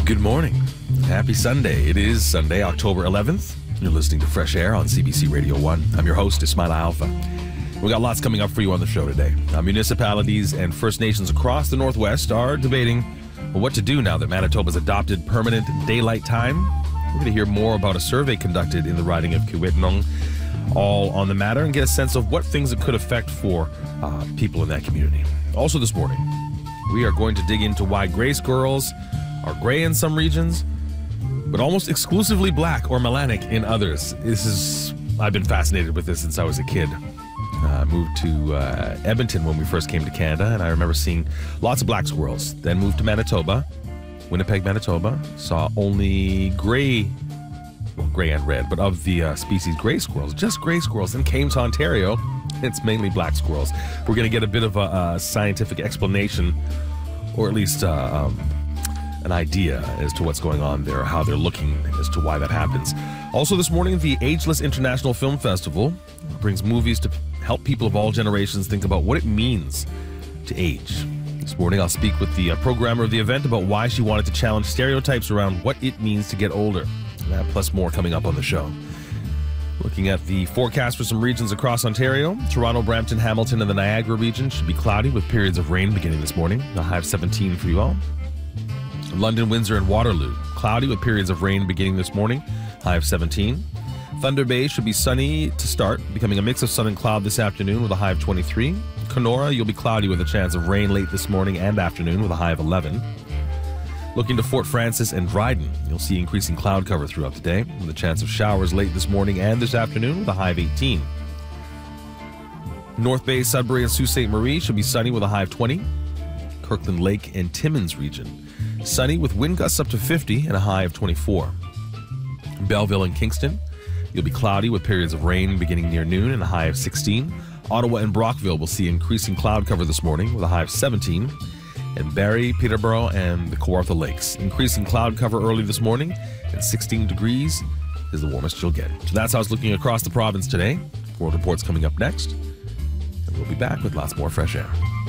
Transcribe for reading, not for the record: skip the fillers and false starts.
Good morning. Happy Sunday. It is Sunday, October 11th. You're listening to Fresh Air on CBC Radio 1. I'm your host, Ismaila Alfa. We got lots coming up for you on the show today. Municipalities and First Nations across the Northwest are debating what to do now that Manitoba's adopted permanent daylight time. We're going to hear more about a survey conducted in the riding of Kiiwetinoong, all on the matter, and get a sense of what things it could affect for people in that community. Also this morning, we are going to dig into why gray squirrels are gray in some regions, but almost exclusively black or melanic in others. I've been fascinated with this since I was a kid. I moved to Edmonton when we first came to Canada, and I remember seeing lots of black squirrels. Then moved to Manitoba, Winnipeg, Manitoba, saw only gray and red, but of the species gray squirrels, just gray squirrels. Then came to Ontario, it's mainly black squirrels. We're going to get a bit of a scientific explanation, or at least an idea as to what's going on there, how they're looking as to why that happens. Also this morning, the Ageless International Film Festival brings movies to help people of all generations think about what it means to age. This morning, I'll speak with the programmer of the event about why she wanted to challenge stereotypes around what it means to get older. That plus more coming up on the show. Looking at the forecast for some regions across Ontario, Toronto, Brampton, Hamilton, and the Niagara region should be cloudy with periods of rain beginning this morning. A high of 17 for you all. London, Windsor, and Waterloo, cloudy with periods of rain beginning this morning, high of 17. Thunder Bay should be sunny to start, becoming a mix of sun and cloud this afternoon with a high of 23. Kenora, you'll be cloudy with a chance of rain late this morning and afternoon with a high of 11. Looking to Fort Frances and Dryden, you'll see increasing cloud cover throughout the day with a chance of showers late this morning and this afternoon with a high of 18. North Bay, Sudbury, and Sault Ste. Marie should be sunny with a high of 20. Kirkland Lake and Timmins region, sunny with wind gusts up to 50 and a high of 24. Belleville and Kingston, you'll be cloudy with periods of rain beginning near noon and a high of 16. Ottawa and Brockville will see increasing cloud cover this morning with a high of 17. And Barrie, Peterborough, and the Kawartha Lakes, increasing cloud cover early this morning, and 16 degrees is the warmest you'll get. So that's how it's looking across the province today. World Report's coming up next, and we'll be back with lots more Fresh Air.